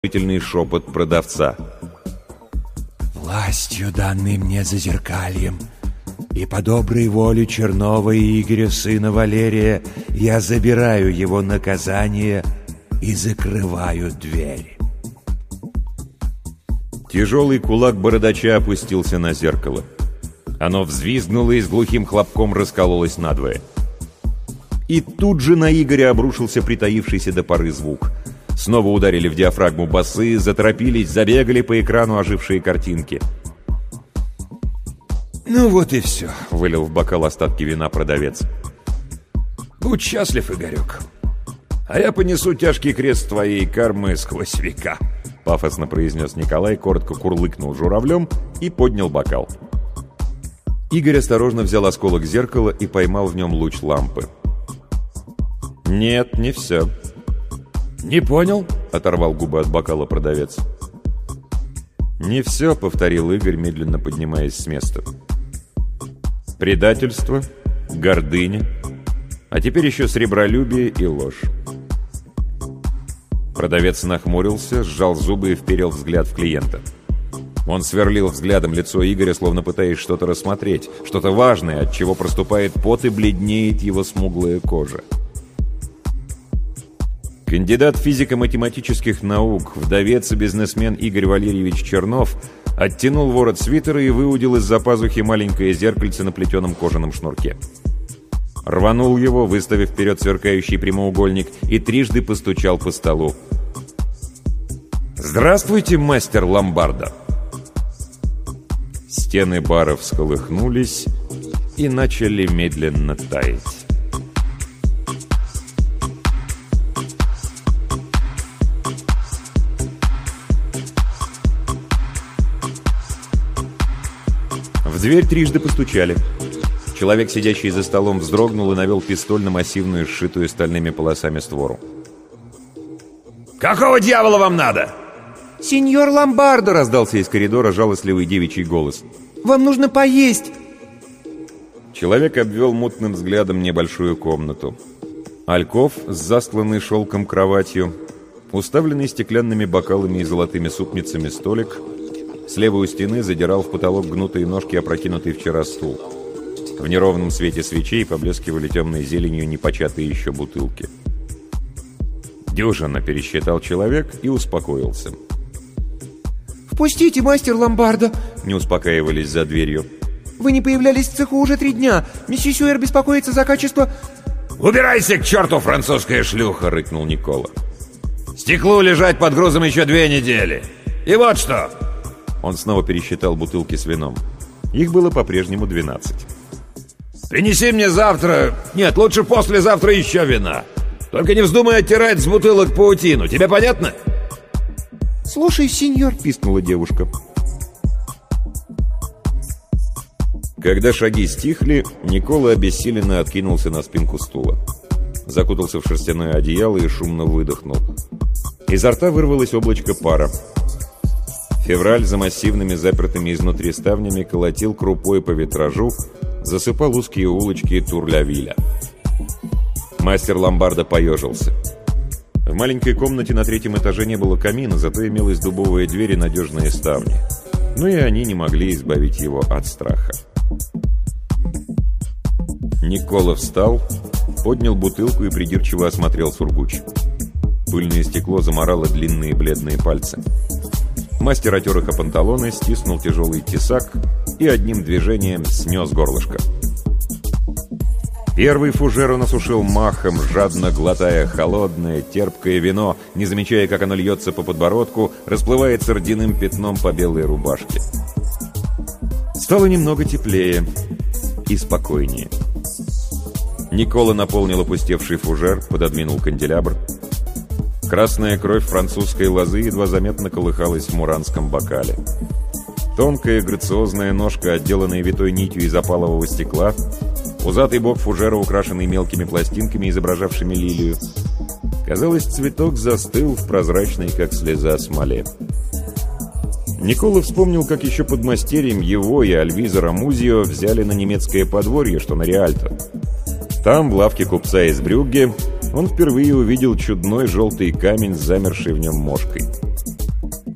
шепот продавца. «Властью, данной мне зазеркальем, и по доброй воле Чернова и Игоря, сына Валерия, я забираю его наказание и закрываю дверь». Тяжелый кулак бородача опустился на зеркало. Оно взвизгнуло и с глухим хлопком раскололось надвое. И тут же на Игоря обрушился притаившийся до поры звук. Снова ударили в диафрагму басы, заторопились, забегали по экрану ожившие картинки. «Ну вот и все», — вылил в бокал остатки вина продавец. «Будь счастлив, Игорек, а я понесу тяжкий крест твоей кармы сквозь века», — пафосно произнес Николай, коротко курлыкнул журавлем и поднял бокал. Игорь осторожно взял осколок зеркала и поймал в нем луч лампы. «Нет, не все». «Не понял?» — оторвал губы от бокала продавец. «Не все», — повторил Игорь, медленно поднимаясь с места. «Предательство, гордыня, а теперь еще сребролюбие и ложь». Продавец нахмурился, сжал зубы и вперил взгляд в клиента. Он сверлил взглядом лицо Игоря, словно пытаясь что-то рассмотреть, что-то важное, от чего проступает пот и бледнеет его смуглая кожа. Кандидат физико-математических наук, вдовец и бизнесмен Игорь Валерьевич Чернов оттянул ворот свитера и выудил из-за пазухи маленькое зеркальце на плетеном кожаном шнурке. Рванул его, выставив вперед сверкающий прямоугольник, и трижды постучал по столу. «Здравствуйте, мастер ломбарда!» Стены бара всколыхнулись и начали медленно таять. В дверь трижды постучали. Человек, сидящий за столом, вздрогнул и навел пистоль на массивную, сшитую стальными полосами створу. «Какого дьявола вам надо?» «Сеньор Ломбардо!» — раздался из коридора жалостливый девичий голос. «Вам нужно поесть!» Человек обвел мутным взглядом небольшую комнату. Альков с застланной шелком кроватью, уставленный стеклянными бокалами и золотыми супницами столик. Слева у стены задирал в потолок гнутые ножки, опрокинутый вчера стул. В неровном свете свечей поблескивали темной зеленью непочатые еще бутылки. «Дюжина», — пересчитал человек и успокоился. «Впустите, мастер Ломбардо!» — не успокаивались за дверью. «Вы не появлялись в цеху уже 3 дня. Месье Сюэр беспокоится за качество...» «Убирайся к черту, французская шлюха!» — рыкнул Никола. «Стеклу лежать под грузом еще 2 недели. И вот что!» Он снова пересчитал бутылки с вином. Их было по-прежнему 12. «Принеси мне завтра... Нет, лучше послезавтра еще вина. Только не вздумай оттирать с бутылок паутину. Тебе понятно?» «Слушай, сеньор», — пискнула девушка. Когда шаги стихли, Никола обессиленно откинулся на спинку стула. Закутался в шерстяное одеяло и шумно выдохнул. Изо рта вырвалось облачко пара. Февраль за массивными запертыми изнутри ставнями колотил крупой по витражу, засыпал узкие улочки Тур-ля-Виля. Мастер ломбарда поежился. В маленькой комнате на 3-м этаже не было камина, зато имелась дубовая дверь и надежные ставни. Но и они не могли избавить его от страха. Никола встал, поднял бутылку и придирчиво осмотрел сургуч. Пыльное стекло заморало длинные бледные пальцы. Мастер отер их о панталоны, стиснул тяжелый тесак и одним движением снес горлышко. Первый фужер он осушил махом, жадно глотая холодное, терпкое вино, не замечая, как оно льется по подбородку, расплывается рдяным пятном по белой рубашке. Стало немного теплее и спокойнее. Никола наполнил опустевший фужер, пододвинул канделябр. Красная кровь французской лозы едва заметно колыхалась в муранском бокале. Тонкая грациозная ножка, отделанная витой нитью из опалового стекла, пузатый бок фужера, украшенный мелкими пластинками, изображавшими лилию. Казалось, цветок застыл в прозрачной, как слеза, смоле. Никола вспомнил, как еще подмастерьем его и Альвиза Рамузио взяли на немецкое подворье, что на Риальто. Там, в лавке купца из Брюгге, он впервые увидел чудной желтый камень с замершей в нем мошкой.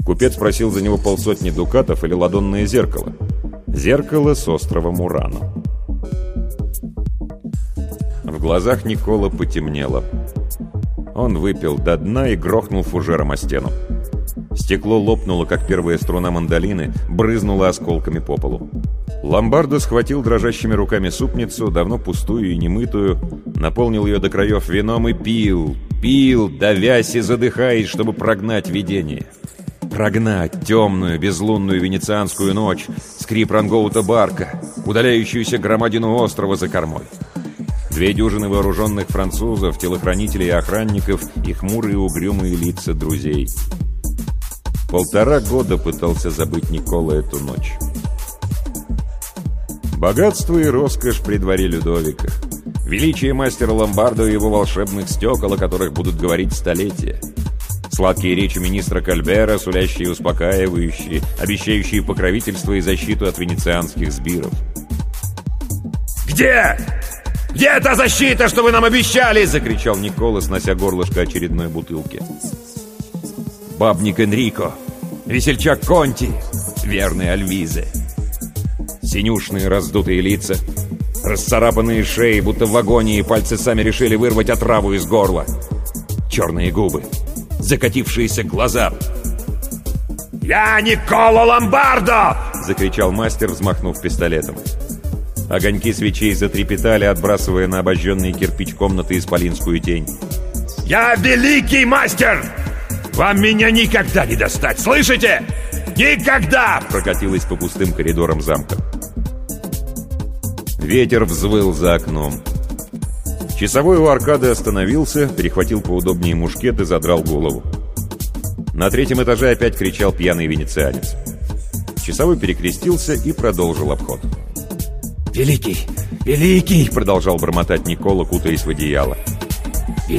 Купец просил за него 50 дукатов или ладонное зеркало. Зеркало с острова Мурано. В глазах Никола потемнело. Он выпил до дна и грохнул фужером о стену. Стекло лопнуло, как первая струна мандолины, брызнуло осколками по полу. Ломбардо схватил дрожащими руками супницу, давно пустую и немытую, наполнил ее до краев вином и пил, давясь и задыхаясь, чтобы прогнать видение. Прогнать темную, безлунную венецианскую ночь, скрип рангоута барка, удаляющуюся громадину острова за кормой. 2 дюжины вооруженных французов, телохранителей и охранников и хмурые угрюмые лица друзей. 1,5 года пытался забыть Никола эту ночь. Богатство и роскошь при дворе Людовика. Величие мастера Ломбардо и его волшебных стекол, о которых будут говорить столетия. Сладкие речи министра Кальбера, сулящие успокаивающие, обещающие покровительство и защиту от венецианских сбиров. «Где? Где та защита, что вы нам обещали?» — закричал Никола, снося горлышко очередной бутылки. Бабник Энрико, весельчак Конти, верный Альвизе. Синюшные раздутые лица, расцарапанные шеи, будто в агонии, пальцы сами решили вырвать отраву из горла. Черные губы, закатившиеся глаза. «Я Николо Ломбардо!» — закричал мастер, взмахнув пистолетом. Огоньки свечей затрепетали, отбрасывая на обожженный кирпич комнаты исполинскую тень. «Я великий мастер! Вам меня никогда не достать, слышите? Никогда!» — прокатилась по пустым коридорам замка. Ветер взвыл за окном. Часовой у аркады остановился, перехватил поудобнее мушкет и задрал голову. На 3-м этаже опять кричал пьяный венецианец. Часовой перекрестился и продолжил обход. «Великий! Великий!» — продолжал бормотать Никола, кутаясь в одеяло.